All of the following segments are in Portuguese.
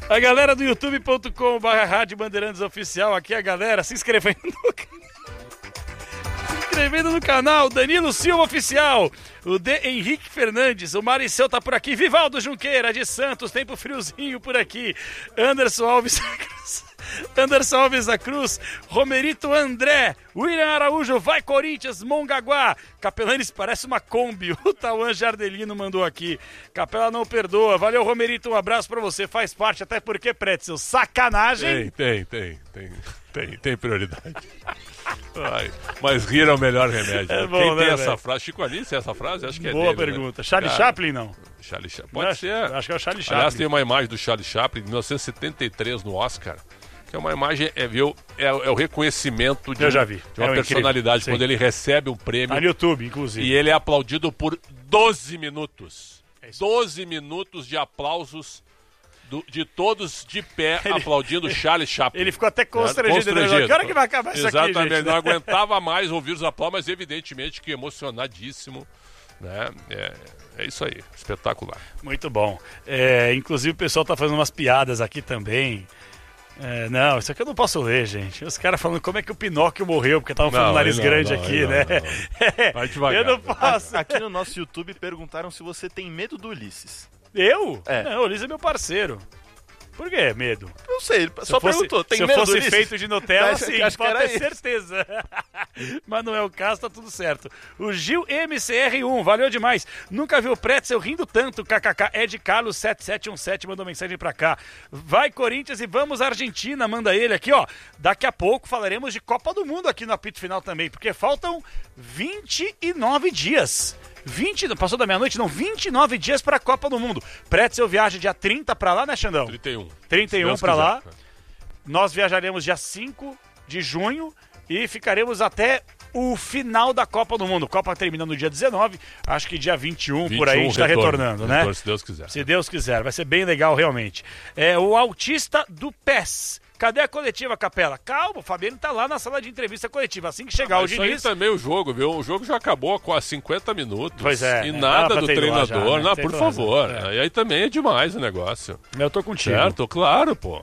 A galera do youtube.com/Rádio Bandeirantes Oficial, aqui a galera se inscrevendo no canal, Danilo Silva Oficial, o D. Henrique Fernandes, o Maricel tá por aqui, Vivaldo Junqueira de Santos, tempo friozinho por aqui, Anderson Alves da Cruz, Romerito André, William Araújo, vai Corinthians, Mongaguá, Capelanes parece uma Kombi, o Tauan Jardelino mandou aqui, Capela não perdoa, valeu Romerito, um abraço pra você, faz parte, até porque, Pretzel, sacanagem. Tem prioridade. Ai, mas rir é o melhor remédio. É bom, quem né, tem velho? essa frase? Chico Anísio tem essa frase? Acho que é Boa dele, pergunta. né? Charlie Chaplin, não? Charlie Chaplin. Pode ser. Acho que é o Charlie Aliás, Chaplin. tem uma imagem do Charlie Chaplin de 1973 no Oscar, que é uma imagem, é o reconhecimento de, Eu já vi. de uma personalidade, incrível. quando ele recebe um prêmio. Tá no YouTube, inclusive. E ele é aplaudido por 12 minutos. 12 minutos de aplausos de todos de pé aplaudindo Charlie Chaplin. Ele ficou até constrangido. Que hora que vai acabar isso aqui, Exatamente, gente? não aguentava mais ouvir os aplausos, mas evidentemente que emocionadíssimo. Né? É isso aí, espetacular. Muito bom. Inclusive o pessoal tá fazendo umas piadas aqui também. Não, isso aqui eu não posso ler, gente. Os caras falando como é que o Pinóquio morreu, porque estavam falando nariz grande aqui, né? Vai devagar. Eu não posso. Aqui no nosso YouTube perguntaram se você tem medo do Ulisses. Eu? É. Não, o Ulisses é meu parceiro. Por que medo? Não sei, ele só perguntou. Tem se eu medo do fosse Ulisses? feito de Nutella, Acho sim, que pode era ter isso. certeza. Mas não é o caso, tá tudo certo. O Gil MCR1, valeu demais. Nunca vi o Pretzel rindo tanto, kkk. Ed Carlos 7717 mandou mensagem pra cá. Vai Corinthians e vamos Argentina, manda ele aqui, ó. Daqui a pouco falaremos de Copa do Mundo aqui no apito final também, porque faltam 29 dias. Passou da meia-noite? Não, 29 dias pra Copa do Mundo. Pretzel viaja dia 30 pra lá, né, Xandão? 31 pra lá. Nós viajaremos dia 5 de junho e ficaremos até o final da Copa do Mundo. Copa termina no dia 19, acho que dia 21 por aí a gente tá retornando, né? Se Deus quiser. Se Deus quiser, vai ser bem legal realmente. O autista do PES. Cadê a coletiva, Capela? Calma, o Fabiano tá lá na sala de entrevista coletiva. Assim que chegar o Diniz... Isso aí também o jogo, viu? O jogo já acabou há quase 50 minutos. Pois é. E nada do treinador. Já, né? Não, por favor. E aí também é demais o negócio. Eu tô contigo. Certo? Claro, pô.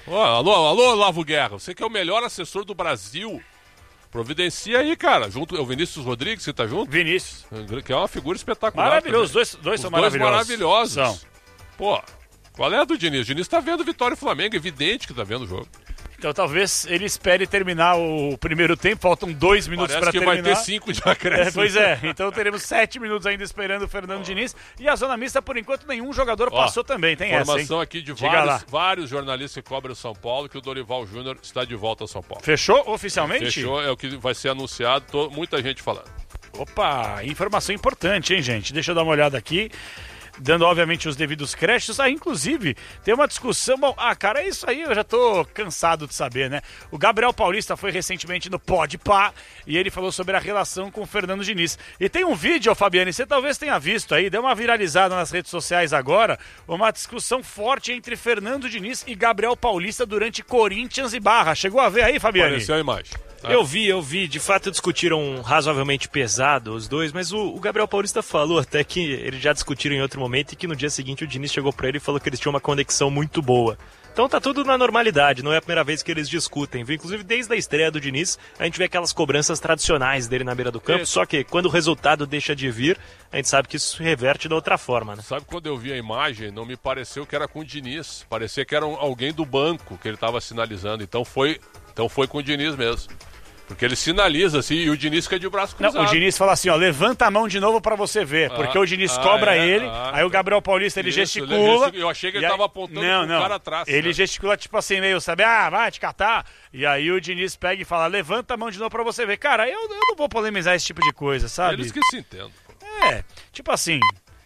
Alô, Lavo Guerra. Você que é o melhor assessor do Brasil. Providencia aí, cara. Junto, é o Vinícius Rodrigues que tá junto? Vinícius. Que é uma figura espetacular. Maravilhoso. Os dois são maravilhosos. São. Pô, qual é a do Diniz? O Diniz tá vendo Vitória e Flamengo. Evidente que tá vendo o jogo. Então talvez ele espere terminar o primeiro tempo, faltam 2 minutos para terminar. Parece que vai ter 5 de acréscimo. Pois é, então teremos 7 minutos ainda esperando o Fernando Diniz. E a zona mista, por enquanto, nenhum jogador passou também, tem informação essa, aqui de vários jornalistas que cobrem o São Paulo, que o Dorival Júnior está de volta ao São Paulo. Fechou oficialmente? Fechou, é o que vai ser anunciado, muita gente falando. Opa, informação importante, hein, gente? Deixa eu dar uma olhada aqui. Dando, obviamente, os devidos créditos. Inclusive, tem uma discussão... Bom, cara, é isso aí, eu já tô cansado de saber, né? O Gabriel Paulista foi recentemente no Podpah e ele falou sobre a relação com o Fernando Diniz. E tem um vídeo, Fabiane, você talvez tenha visto aí, deu uma viralizada nas redes sociais agora, uma discussão forte entre Fernando Diniz e Gabriel Paulista durante Corinthians e Barra. Chegou a ver aí, Fabiane? Apareceu a imagem. Eu vi. De fato, discutiram razoavelmente pesado os dois, mas o Gabriel Paulista falou até que eles já discutiram em outro momento e que no dia seguinte o Diniz chegou pra ele e falou que eles tinham uma conexão muito boa. Então tá tudo na normalidade, não é a primeira vez que eles discutem. Inclusive, desde a estreia do Diniz, a gente vê aquelas cobranças tradicionais dele na beira do campo, só que quando o resultado deixa de vir, a gente sabe que isso reverte de outra forma, né? Sabe, quando eu vi a imagem, não me pareceu que era com o Diniz, parecia que era alguém do banco que ele estava sinalizando, então foi com o Diniz mesmo. Porque ele sinaliza assim e o Diniz fica de braço cruzado. Não, o Diniz fala assim, ó, levanta a mão de novo pra você ver. Porque o Diniz cobra ele, aí o Gabriel Paulista ele gesticula. Eu achei que ele tava apontando pro cara atrás. Ele gesticula tipo assim, meio, sabe, vai te catar. E aí o Diniz pega e fala, levanta a mão de novo pra você ver. Cara, eu não vou polemizar esse tipo de coisa, sabe? Eles que se entendem. Tipo assim,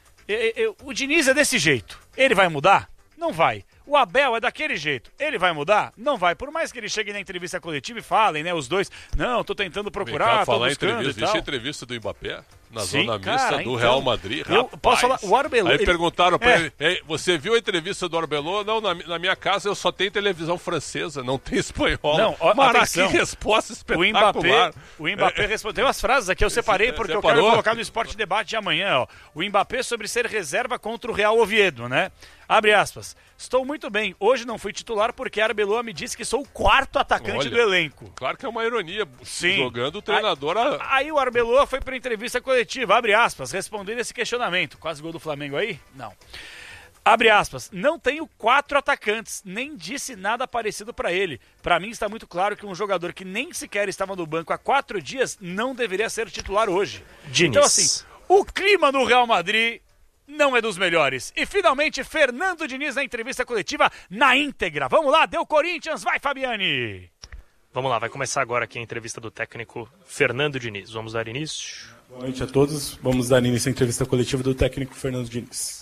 o Diniz é desse jeito. Ele vai mudar? Não vai. O Abel é daquele jeito. Ele vai mudar? Não vai. Por mais que ele chegue na entrevista coletiva e falem, né, os dois, não, tô tentando procurar, tô buscando e tal. Existe a entrevista do Mbappé? na Sim, zona mista cara, do então, Real Madrid. eu Rapaz. posso falar, o Arbeloa... Aí perguntaram pra ele, "Ei, você viu a entrevista do Arbeloa? Não, na minha casa eu só tenho televisão francesa, não tem espanhola. Não, ó, Mara, atenção. que resposta O espetacular. Mbappé respondeu umas frases aqui, eu separei porque eu quero colocar no Esporte Debate de amanhã. Ó. O Mbappé sobre ser reserva contra o Real Oviedo, né? Abre aspas. Estou muito bem. Hoje não fui titular porque Arbeloa me disse que sou o quarto atacante Olha, do elenco. Claro que é uma ironia. Sim. Jogando o treinador... Aí o Arbeloa foi para entrevista coletiva, abre aspas, respondendo esse questionamento. Quase gol do Flamengo aí? Não. Abre aspas, não tenho 4 atacantes, nem disse nada parecido para ele. Para mim está muito claro que um jogador que nem sequer estava no banco há 4 dias não deveria ser titular hoje. Diniz. Então assim, o clima no Real Madrid não é dos melhores. E finalmente, Fernando Diniz na entrevista coletiva na íntegra. Vamos lá, deu Corinthians, vai Fabiani! Vamos lá, vai começar agora aqui a entrevista do técnico Fernando Diniz. Vamos dar início. Boa noite a todos. Vamos dar início à entrevista coletiva do técnico Fernando Diniz.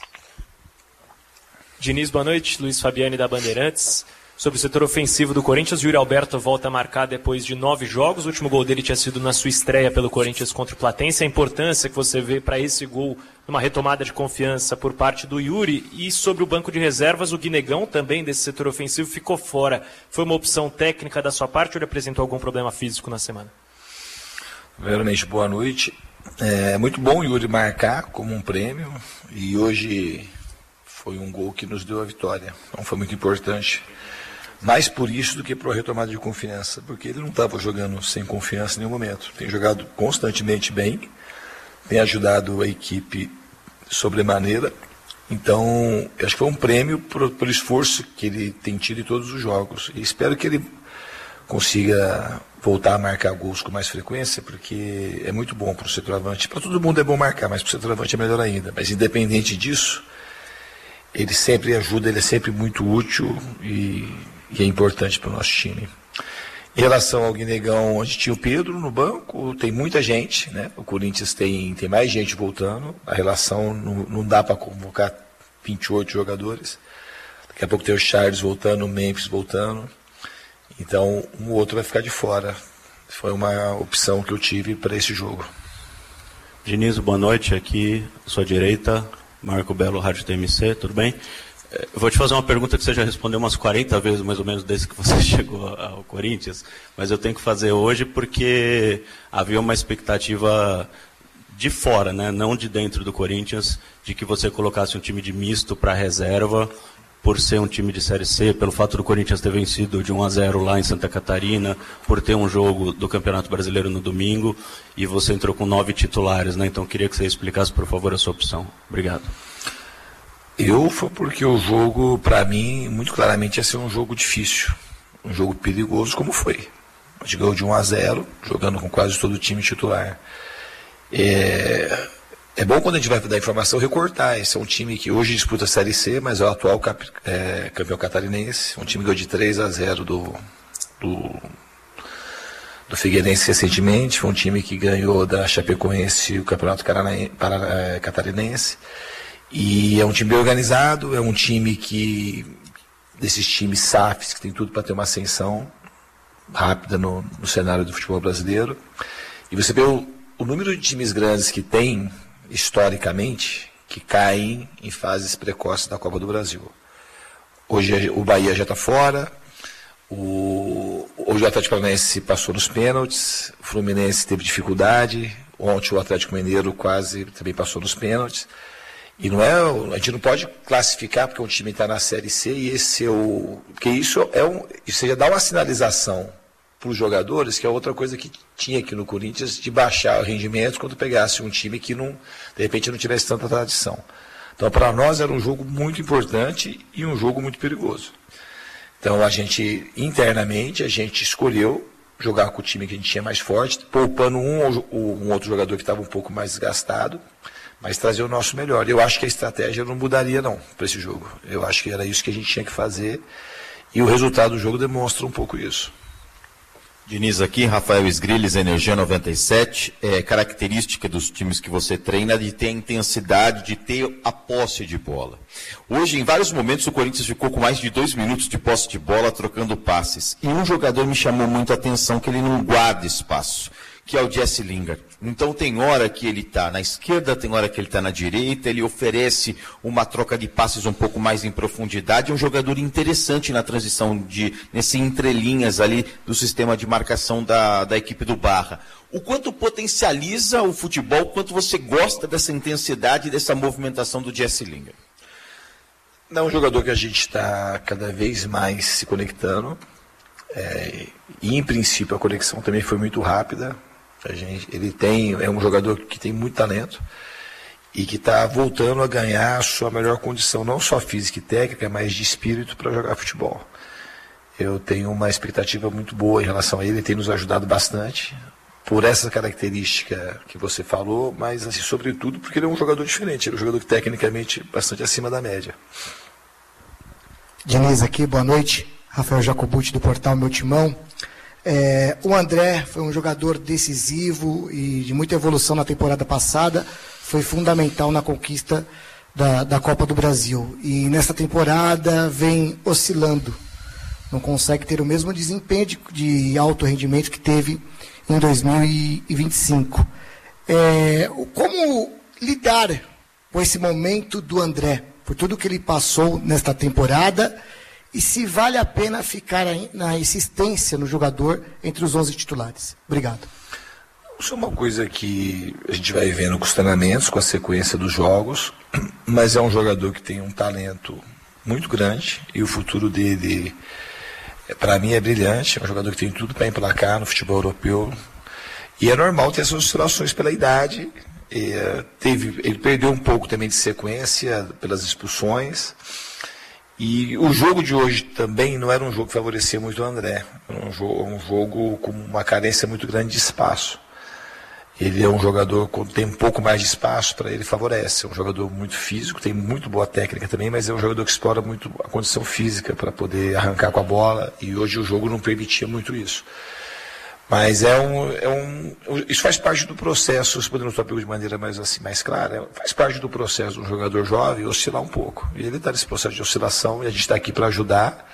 Diniz, boa noite. Luiz Fabiani da Bandeirantes. Sobre o setor ofensivo do Corinthians, Yuri Alberto volta a marcar depois de 9 jogos. O último gol dele tinha sido na sua estreia pelo Corinthians contra o Platense. A importância que você vê para esse gol, uma retomada de confiança por parte do Yuri. E sobre o banco de reservas, o Guinegão, também desse setor ofensivo, ficou fora. Foi uma opção técnica da sua parte ou ele apresentou algum problema físico na semana? Primeiramente, boa noite. É muito bom o Yuri marcar como um prêmio e hoje foi um gol que nos deu a vitória. Então foi muito importante. Mais por isso do que por retomada de confiança, porque ele não estava jogando sem confiança em nenhum momento. Tem jogado constantemente bem, tem ajudado a equipe sobremaneira. Então, acho que foi um prêmio pelo esforço que ele tem tido em todos os jogos. E espero que ele consiga voltar a marcar gols com mais frequência, porque é muito bom para o centroavante. Para todo mundo é bom marcar, mas para o centroavante é melhor ainda. Mas independente disso, ele sempre ajuda, ele é sempre muito útil e é importante para o nosso time. Em relação ao Guinegão, a gente tinha o Pedro no banco, tem muita gente, né? O Corinthians tem mais gente voltando, a relação não dá para convocar 28 jogadores. Daqui a pouco tem o Charles voltando, o Memphis voltando. Então, um ou outro vai ficar de fora. Foi uma opção que eu tive para esse jogo. Diniz, boa noite. Aqui, à sua direita, Marco Belo, Rádio TMC, tudo bem? Eu vou te fazer uma pergunta que você já respondeu umas 40 vezes, mais ou menos, desde que você chegou ao Corinthians, mas eu tenho que fazer hoje porque havia uma expectativa de fora, né, não de dentro do Corinthians, de que você colocasse um time de misto para reserva, por ser um time de Série C, pelo fato do Corinthians ter vencido de 1-0 lá em Santa Catarina, por ter um jogo do Campeonato Brasileiro no domingo, e você entrou com 9 titulares, né? Então queria que você explicasse, por favor, a sua opção. Obrigado. Foi porque o jogo, para mim, muito claramente ia ser um jogo difícil, um jogo perigoso como foi. A gente ganhou de 1-0, jogando com quase todo o time titular. É bom quando a gente vai dar informação recortar. Esse é um time que hoje disputa a Série C, mas é o atual campeão catarinense. Um time que ganhou de 3-0 do Figueirense recentemente. Foi um time que ganhou da Chapecoense o campeonato catarinense. E é um time bem organizado, é um time desses times SAFs, que tem tudo para ter uma ascensão rápida no cenário do futebol brasileiro. E você vê o número de times grandes que tem, historicamente, que caem em fases precoces da Copa do Brasil. Hoje o Bahia já está fora, hoje o Atlético Paranaense passou nos pênaltis, o Fluminense teve dificuldade, ontem o Atlético Mineiro quase também passou nos pênaltis. E a gente não pode classificar porque um time está na Série C e esse porque isso já dá uma sinalização para os jogadores, que é outra coisa que tinha aqui no Corinthians, de baixar o rendimento quando pegasse um time que de repente não tivesse tanta tradição. Então, para nós era um jogo muito importante e um jogo muito perigoso. Então, internamente, a gente escolheu jogar com o time que a gente tinha mais forte, poupando um outro jogador que estava um pouco mais desgastado, mas trazer o nosso melhor. Eu acho que a estratégia não mudaria não para esse jogo. Eu acho que era isso que a gente tinha que fazer e o resultado do jogo demonstra um pouco isso. Diniz aqui, Rafael Esgrilles, Energia 97. Característica dos times que você treina de ter a intensidade, de ter a posse de bola. Hoje, em vários momentos, o Corinthians ficou com mais de 2 minutos de posse de bola, trocando passes. E um jogador me chamou muito a atenção, que ele não guarda espaço. que é o Jesse Lingard. Então tem hora que ele está na esquerda, tem hora que ele está na direita, ele oferece uma troca de passes um pouco mais em profundidade, é um jogador interessante na transição, nesse entrelinhas ali do sistema de marcação da equipe do Barra. O quanto potencializa o futebol, o quanto você gosta dessa intensidade, dessa movimentação do Jesse Lingard? É um jogador que a gente está cada vez mais se conectando, e em princípio a conexão também foi muito rápida. É um jogador que tem muito talento e que está voltando a ganhar a sua melhor condição, não só física e técnica, mas de espírito para jogar futebol. Eu tenho uma expectativa muito boa em relação a ele tem nos ajudado bastante por essa característica que você falou, mas assim, sobretudo porque ele é um jogador diferente, ele é um jogador que tecnicamente bastante acima da média. Diniz aqui, boa noite. Rafael Jacobucci do portal Meu Timão. O André foi um jogador decisivo e de muita evolução na temporada passada, foi fundamental na conquista da Copa do Brasil. E nessa temporada vem oscilando, não consegue ter o mesmo desempenho de alto rendimento que teve em 2025. Como lidar com esse momento do André, por tudo que ele passou nesta temporada, e se vale a pena ficar na insistência no jogador entre os 11 titulares? Obrigado. Isso é uma coisa que a gente vai vendo com os treinamentos, com a sequência dos jogos, mas é um jogador que tem um talento muito grande e o futuro dele, para mim, é brilhante. É um jogador que tem tudo para emplacar no futebol europeu e é normal ter essas oscilações pela idade. Ele perdeu um pouco também de sequência pelas expulsões. E o jogo de hoje também não era um jogo que favorecia muito o André. Era um jogo com uma carência muito grande de espaço. Ele é um jogador que tem um pouco mais de espaço, para ele favorece. É um jogador muito físico, tem muito boa técnica também, mas é um jogador que explora muito a condição física para poder arrancar com a bola. E hoje o jogo não permitia muito isso. Mas isso faz parte do processo, se podemos falar de maneira mais clara, faz parte do processo de um jogador jovem oscilar um pouco. E ele está nesse processo de oscilação e a gente está aqui para ajudar.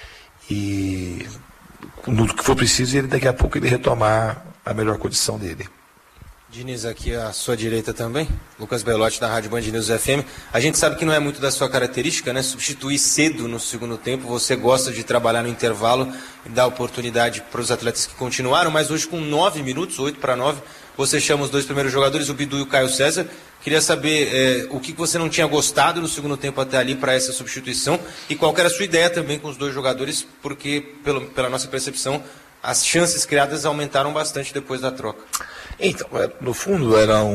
E no que for preciso, daqui a pouco ele retomar a melhor condição dele. Diniz, aqui à sua direita também, Lucas Belotti da Rádio Band News FM. A gente sabe que não é muito da sua característica, né? Substituir cedo no segundo tempo, você gosta de trabalhar no intervalo e dar oportunidade para os atletas que continuaram, mas hoje com 9 minutos, 8 para 9, você chama os dois primeiros jogadores, o Bidu e o Caio César. Queria saber o que você não tinha gostado no segundo tempo até ali para essa substituição e qual era a sua ideia também com os dois jogadores, porque pela nossa percepção as chances criadas aumentaram bastante depois da troca. Então, no fundo,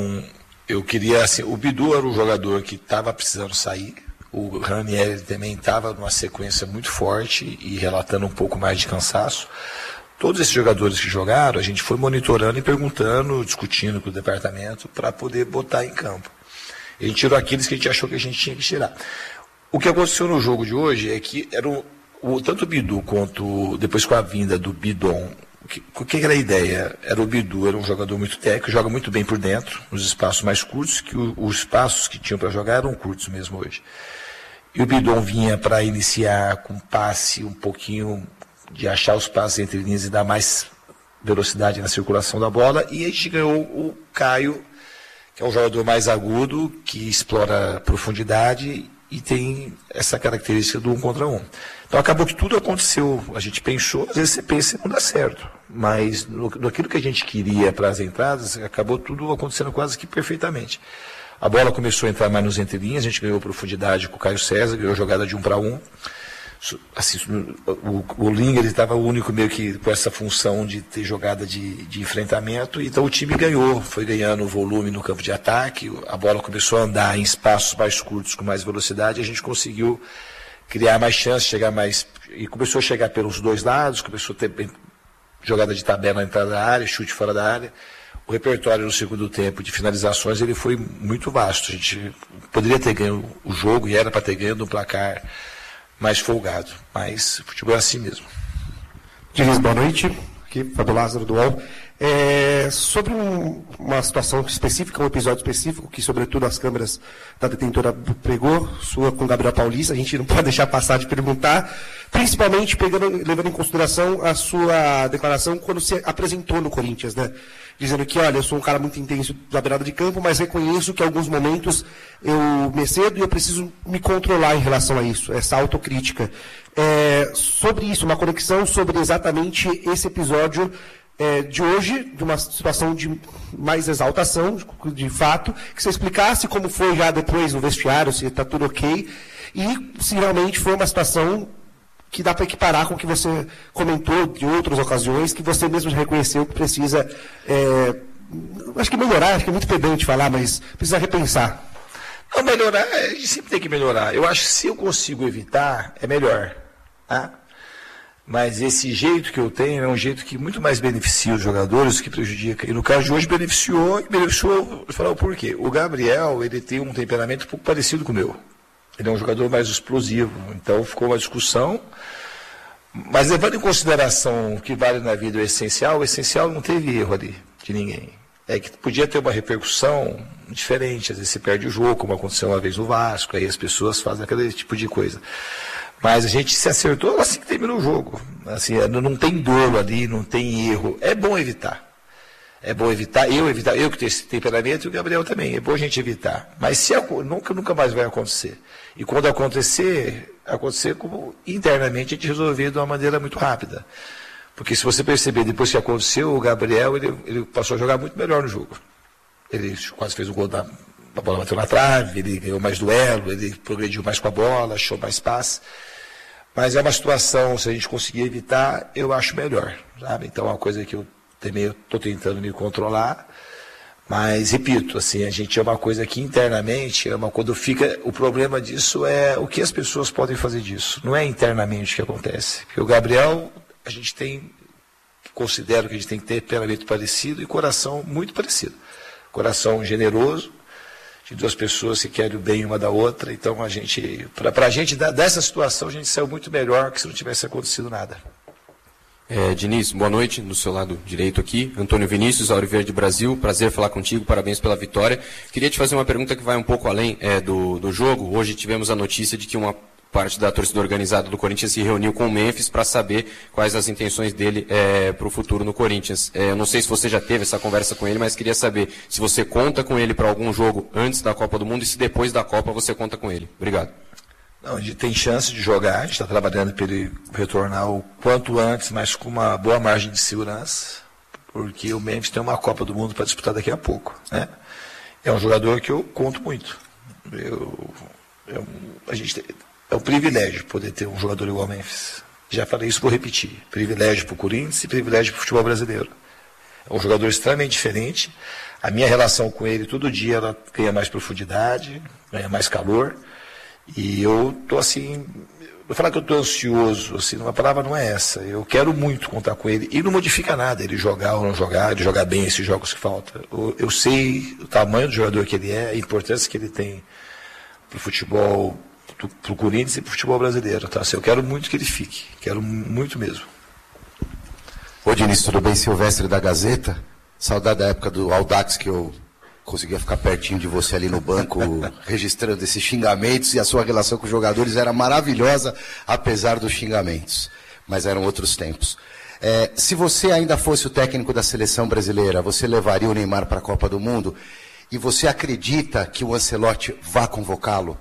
eu queria, assim, o Bidu era um jogador que estava precisando sair, o Ranieri também estava numa sequência muito forte e relatando um pouco mais de cansaço. Todos esses jogadores que jogaram, a gente foi monitorando e perguntando, discutindo com o departamento para poder botar em campo. A gente tirou aqueles que a gente achou que a gente tinha que tirar. O que aconteceu no jogo de hoje é que tanto o Bidu quanto depois com a vinda do Bidon, o que era a ideia? O Bidu era um jogador muito técnico, joga muito bem por dentro, nos espaços mais curtos, que os espaços que tinham para jogar eram curtos mesmo hoje. E o Bidon vinha para iniciar com passe um pouquinho, de achar os passes entre linhas e dar mais velocidade na circulação da bola, e a gente ganhou o Caio, que é um jogador mais agudo, que explora profundidade e tem essa característica do 1 contra 1. Então acabou que tudo aconteceu, a gente pensou, às vezes você pensa e não dá certo, mas naquilo que a gente queria para as entradas, acabou tudo acontecendo quase que perfeitamente. A bola começou a entrar mais nos entrelinhas, a gente ganhou profundidade com o Caio César, ganhou jogada de 1 para 1. Assim, o Lingard estava o único meio que com essa função de ter jogada de enfrentamento, então o time ganhou, foi ganhando volume no campo de ataque, a bola começou a andar em espaços mais curtos com mais velocidade, a gente conseguiu criar mais chances, chegar mais, e começou a chegar pelos dois lados, começou a ter jogada de tabela na entrada da área, chute fora da área. O repertório no segundo tempo de finalizações ele foi muito vasto, a gente poderia ter ganho o jogo e era para ter ganho no placar mais folgado, mas o futebol é assim mesmo. Diniz, boa noite. Aqui, Fábio Lázaro do UOL. Sobre uma situação específica, um episódio específico, que sobretudo as câmeras da detentora pegou, sua com Gabriel Paulista, a gente não pode deixar passar de perguntar, principalmente levando em consideração a sua declaração quando se apresentou no Corinthians, né? Dizendo que, olha, eu sou um cara muito intenso da beirada de campo, mas reconheço que em alguns momentos eu me excedo e eu preciso me controlar em relação a isso, essa autocrítica. Sobre isso, uma conexão sobre exatamente esse episódio de hoje, de uma situação de mais exaltação, de fato, que você explicasse como foi já depois no vestiário, se está tudo ok, e se realmente foi uma situação que dá para equiparar com o que você comentou de outras ocasiões, que você mesmo reconheceu que precisa, acho que melhorar, acho que é muito pedante falar, mas precisa repensar. Não, melhorar, a gente sempre tem que melhorar. Eu acho que se eu consigo evitar, é melhor. Tá? Mas esse jeito que eu tenho é um jeito que muito mais beneficia os jogadores do que prejudica. E no caso de hoje beneficiou, vou falar o porquê. O Gabriel, ele tem um temperamento um pouco parecido com o meu. Ele é um jogador mais explosivo, então ficou uma discussão. Mas levando em consideração o que vale na vida o essencial não teve erro ali de ninguém. É que podia ter uma repercussão diferente, às vezes você perde o jogo, como aconteceu uma vez no Vasco, aí as pessoas fazem aquele tipo de coisa. Mas a gente se acertou assim que terminou o jogo. Assim, não tem dolo ali, não tem erro. É bom evitar. É bom evitar, eu que tenho esse temperamento e o Gabriel também. É bom a gente evitar. Mas se nunca mais vai acontecer. E quando acontecer como internamente a gente resolver de uma maneira muito rápida. Porque se você perceber, depois que aconteceu, o Gabriel ele passou a jogar muito melhor no jogo. Ele quase fez o gol a bola bateu na trave, ele ganhou mais duelo, ele progrediu mais com a bola, achou mais passe. Mas é uma situação, se a gente conseguir evitar, eu acho melhor. Sabe? Então é uma coisa que eu estou tentando me controlar, mas repito, assim, a gente é uma coisa que internamente, quando fica, o problema disso é o que as pessoas podem fazer disso, não é internamente que acontece. Porque o Gabriel, considero que a gente tem que ter temperamento parecido e coração muito parecido. Coração generoso, de duas pessoas que querem o bem uma da outra, então para a gente, dessa situação, a gente saiu muito melhor que se não tivesse acontecido nada. Diniz, boa noite, do seu lado direito aqui. Antônio Vinícius, Auriverde Brasil, prazer falar contigo, parabéns pela vitória. Queria te fazer uma pergunta que vai um pouco além do jogo. Hoje tivemos a notícia de que uma parte da torcida organizada do Corinthians se reuniu com o Memphis para saber quais as intenções dele para o futuro no Corinthians. Eu não sei se você já teve essa conversa com ele, mas queria saber se você conta com ele para algum jogo antes da Copa do Mundo e se depois da Copa você conta com ele. Obrigado. Não, a gente tem chance de jogar, a gente está trabalhando para ele retornar o quanto antes, mas com uma boa margem de segurança, porque o Memphis tem uma Copa do Mundo para disputar daqui a pouco. Né? É um jogador que eu conto muito. É um privilégio poder ter um jogador igual ao Memphis. Já falei isso, vou repetir. Privilégio para o Corinthians e privilégio para o futebol brasileiro. É um jogador extremamente diferente. A minha relação com ele, todo dia, ela ganha mais profundidade, ganha mais calor. E eu estou assim, vou falar que eu estou ansioso, assim, uma palavra não é essa. Eu quero muito contar com ele. E não modifica nada, ele jogar ou não jogar, ele jogar bem esses jogos que faltam. Eu sei o tamanho do jogador que ele é, a importância que ele tem para o futebol, para o Corinthians e para o futebol brasileiro. Tá? Assim, eu quero muito que ele fique, quero muito mesmo. Ô Diniz, tudo bem? Silvestre da Gazeta. Saudade da época do Audax, que eu conseguia ficar pertinho de você ali no banco, registrando esses xingamentos, e a sua relação com os jogadores era maravilhosa, apesar dos xingamentos. Mas eram outros tempos. Se você ainda fosse o técnico da seleção brasileira, você levaria o Neymar para a Copa do Mundo? E você acredita que o Ancelotti vá convocá-lo?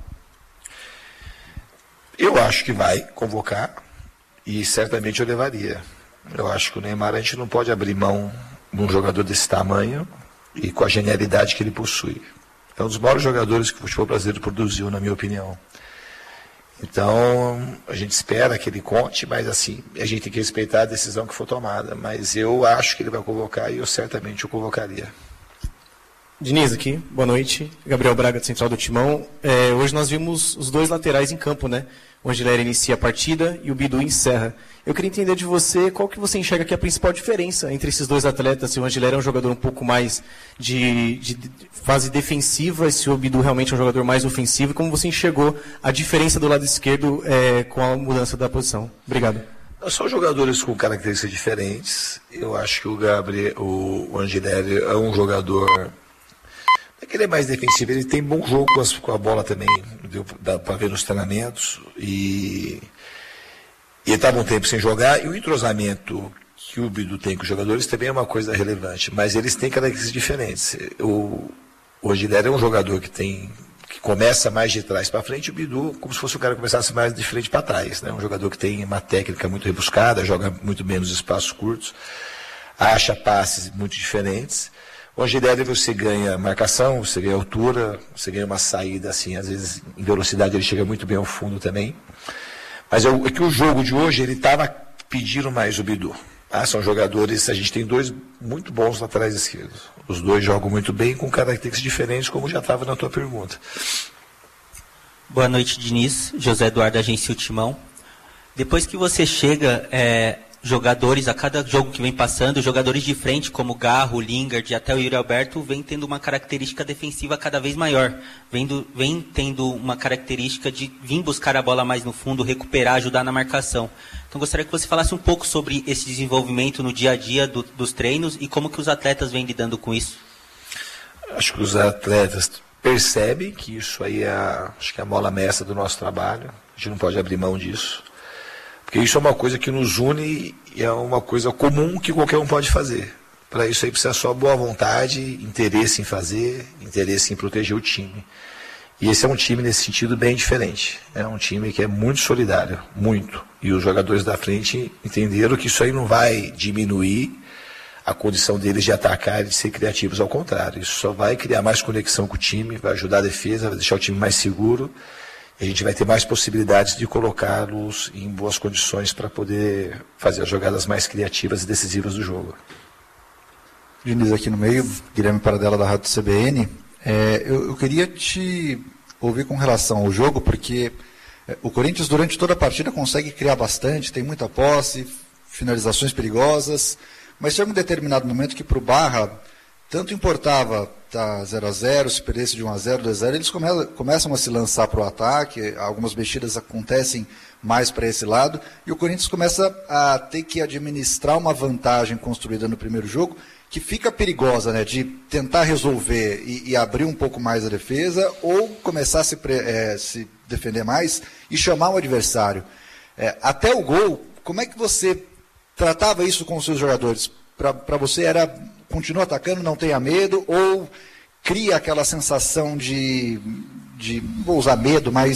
Eu acho que vai convocar, e certamente eu levaria. Eu acho que o Neymar, a gente não pode abrir mão de um jogador desse tamanho, e com a genialidade que ele possui. É um dos maiores jogadores que o futebol brasileiro produziu, na minha opinião. Então, a gente espera que ele conte, mas assim, a gente tem que respeitar a decisão que for tomada. Mas eu acho que ele vai convocar e eu certamente o convocaria. Diniz aqui, boa noite. Gabriel Braga, de Central do Timão. Hoje nós vimos os dois laterais em campo, né? O Angelera inicia a partida e o Bidu encerra. Eu queria entender de você qual que você enxerga que é a principal diferença entre esses dois atletas. Se o Angelera é um jogador um pouco mais de fase defensiva, e se o Bidu realmente é um jogador mais ofensivo, e como você enxergou a diferença do lado esquerdo com a mudança da posição. Obrigado. São jogadores com características diferentes. Eu acho que o Angelelli é um jogador que ele é mais defensivo, ele tem bom jogo com a bola também, dá para ver nos treinamentos, e ele estava um tempo sem jogar, e o entrosamento que o Bidu tem com os jogadores também é uma coisa relevante, mas eles têm características diferentes. O Angelelli é um jogador que começa mais de trás para frente, o Bidu como se fosse o cara que começasse mais de frente para trás, né? Um jogador que tem uma técnica muito rebuscada, joga muito bem nos espaços curtos, acha passes muito diferentes. O Angelelli você ganha marcação, você ganha altura, você ganha uma saída assim, às vezes em velocidade ele chega muito bem ao fundo também. Mas é que o jogo de hoje ele estava pedindo mais o Bidu. São jogadores, a gente tem dois muito bons laterais esquerdos. Os dois jogam muito bem com características diferentes, como já estava na tua pergunta. Boa noite, Diniz. José Eduardo, Agência Timão. Depois que você chega, jogadores, a cada jogo que vem passando, jogadores de frente, como Garro, Lingard e até o Yuri Alberto, vem tendo uma característica defensiva cada vez maior. Vem tendo uma característica de vir buscar a bola mais no fundo, recuperar, ajudar na marcação. Então gostaria que você falasse um pouco sobre esse desenvolvimento no dia a dia dos treinos e como que os atletas vêm lidando com isso. Acho que os atletas percebem que isso aí acho que é a mola mestra do nosso trabalho. A gente não pode abrir mão disso. Porque isso é uma coisa que nos une e é uma coisa comum que qualquer um pode fazer. Para isso aí precisa só boa vontade, interesse em fazer, interesse em proteger o time. E esse é um time nesse sentido bem diferente. É um time que é muito solidário, muito. E os jogadores da frente entenderam que isso aí não vai diminuir a condição deles de atacar e de ser criativos, ao contrário. Isso só vai criar mais conexão com o time, vai ajudar a defesa, vai deixar o time mais seguro. A gente vai ter mais possibilidades de colocá-los em boas condições para poder fazer as jogadas mais criativas e decisivas do jogo. Diniz aqui no meio, Guilherme Paradela da Rádio CBN. Eu queria te ouvir com relação ao jogo, porque o Corinthians durante toda a partida consegue criar bastante, tem muita posse, finalizações perigosas, mas chega um determinado momento que para o Barra tanto importava tá 0-0, se perdesse de 1-0, 2-0, eles começam a se lançar para o ataque, algumas mexidas acontecem mais para esse lado, e o Corinthians começa a ter que administrar uma vantagem construída no primeiro jogo, que fica perigosa, né, de tentar resolver e abrir um pouco mais a defesa, ou começar a se defender mais e chamar o adversário. Até o gol, como é que você tratava isso com os seus jogadores? Para você era... Continua atacando, não tenha medo, ou cria aquela sensação de vou usar medo, mas